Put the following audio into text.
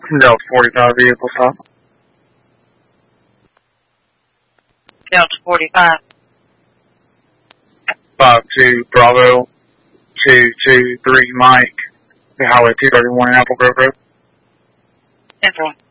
Delta 45 vehicle stop. Delta 45. 52 Bravo 223 Mike. Highway 231 Apple Grove Road. Central.